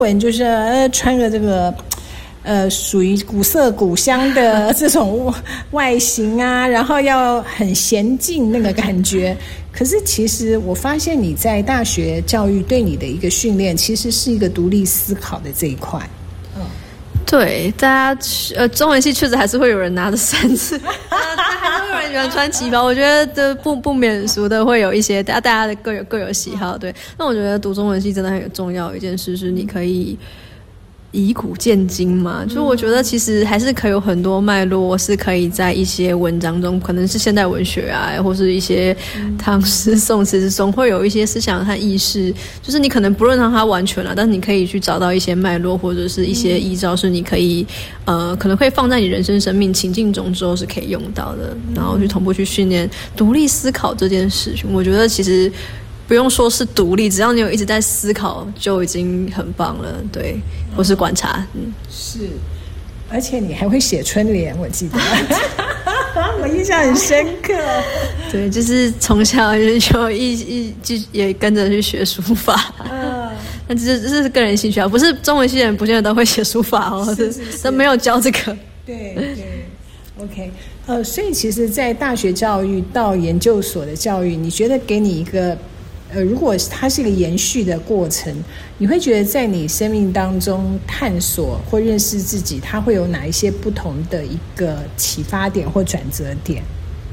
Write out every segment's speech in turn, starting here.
文就是穿个这个属于古色古香的这种外形啊，然后要很娴静那个感觉。可是其实我发现你在大学教育对你的一个训练，其实是一个独立思考的这一块。 对，大家中文系确实还是会有人拿着扇子，还是会有人喜欢穿旗袍。我觉得不免俗的会有一些，大家的各有喜好。对，那我觉得读中文系真的很重要的一件事是，你可以以古鉴今嘛，就我觉得其实还是可以有很多脉络是可以在一些文章中，可能是现代文学啊，或是一些唐诗宋词之中会有一些思想和意识，就是你可能不论让它完全了，但是你可以去找到一些脉络或者是一些依照，是你可以可能会放在你人生生命情境中之后是可以用到的，然后去同步去训练独立思考这件事情。我觉得其实不用说是独立，只要你有一直在思考就已经很棒了。对，或是观察。 是，而且你还会写春联，我记得我印象很深刻。 对，就是从小就也跟着去学书法。但这是个人兴趣啊，不是中文系的人不见得都会写书法哦，都没有教这个。 对，OK，所以其实在大学教育到研究所的教育，你觉得给你一个如果它是一个延续的过程，你会觉得在你生命当中探索或认识自己，它会有哪一些不同的一个启发点或转折点？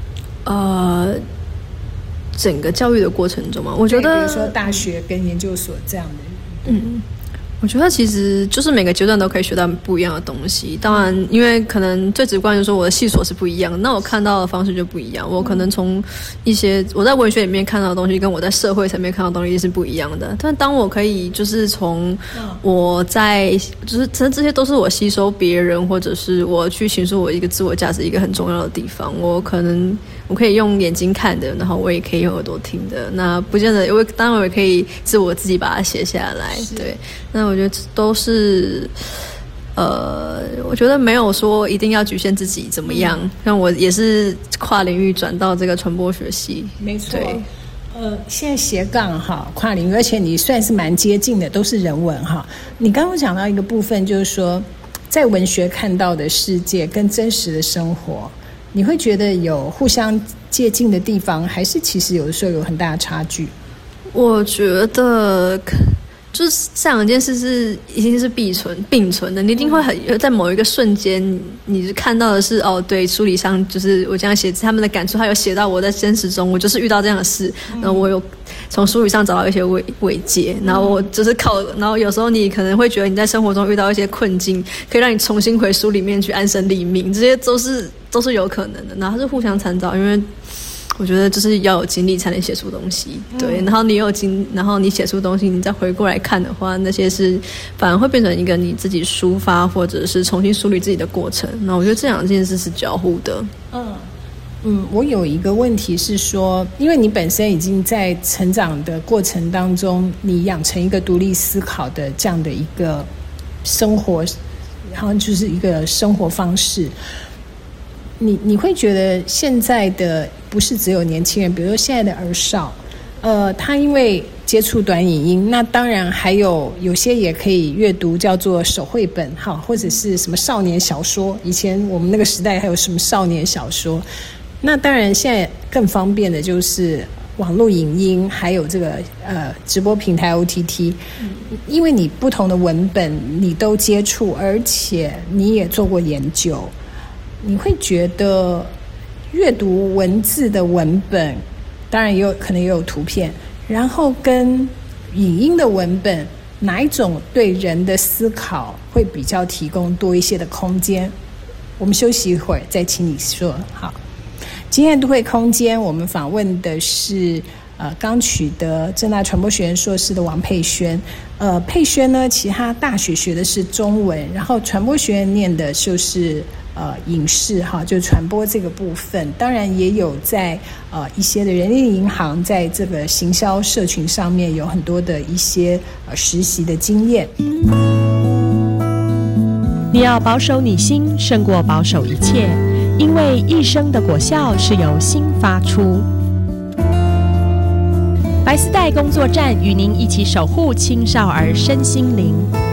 整个教育的过程中嘛，我觉得比如说大学跟研究所这样的， 我觉得其实就是每个阶段都可以学到不一样的东西。当然因为可能最直观就是说我的系所是不一样的，那我看到的方式就不一样，我可能从一些我在文学里面看到的东西跟我在社会层面看到的东西是不一样的。但当我可以就是从我在就是这些都是我吸收别人或者是我去形塑我一个自我价值一个很重要的地方，我可以用眼睛看的，然后我也可以用耳朵听的，那不见得当然我也可以我自己把它写下来。对，那我觉得都是我觉得没有说一定要局限自己怎么样，像我也是跨领域转到这个传播学系。 没错，对，现在斜杠哈，跨领域，而且你算是蛮接近的，都是人文哈。你刚刚讲到一个部分，就是说在文学看到的世界跟真实的生活，你会觉得有互相接近的地方，还是其实有的时候有很大的差距？我觉得就是这两件事是一定是并存的，你一定会在某一个瞬间，你就看到的是对，书里上就是我这样写他们的感触，还有写到我在真实中我就是遇到这样的事，然后我有从书里上找到一些慰藉，然后我就是然后有时候你可能会觉得你在生活中遇到一些困境，可以让你重新回书里面去安身立命，这些都是有可能的，然后是互相参照，因为我觉得就是要有经历才能写出东西。对，然后你写出东西，你再回过来看的话，那些是反而会变成一个你自己抒发或者是重新梳理自己的过程。那我觉得这两件事是交互的。 我有一个问题是说，因为你本身已经在成长的过程当中，你养成一个独立思考的这样的一个生活，然后就是一个生活方式。你会觉得现在的不是只有年轻人，比如说现在的儿少，他因为接触短影音，那当然还有些也可以阅读叫做手绘本哈，或者是什么少年小说，以前我们那个时代还有什么少年小说，那当然现在更方便的就是网络影音，还有这个直播平台 OTT，因为你不同的文本你都接触，而且你也做过研究，你会觉得阅读文字的文本，当然可能也有图片，然后跟影音的文本，哪一种对人的思考会比较提供多一些的空间？我们休息一会儿再请你说。好，今天的都会空间我们访问的是刚取得政大传播学院硕士的王佩轩。佩轩呢，其实他大学学的是中文，然后传播学院念的就是影视哈，就传播这个部分，当然也有在一些的人力银行在这个行销社群上面有很多的一些实习的经验。 你要保守你心胜过保守一切，因为一生的果效是由心发出。白丝带工作站与您一起守护青少儿身心灵。